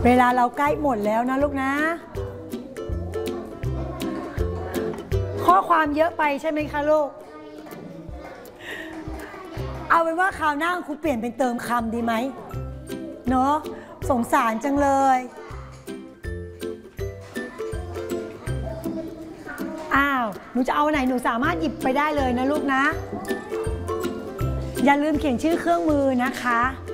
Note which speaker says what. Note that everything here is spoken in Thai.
Speaker 1: เวลาเราใกล้หมดแล้วนะลูกนะข้อความเยอะไปใช่ไหมคะลูกเอาเป็นว่าคราวหน้าครูเปลี่ยนเป็นเติมคำดีไหมเนาะสงสารจังเลยอ้าวหนูจะเอาไหนหนูสามารถหยิบไปได้เลยนะลูกนะอย่าลืมเขียนชื่อเครื่องมือนะคะ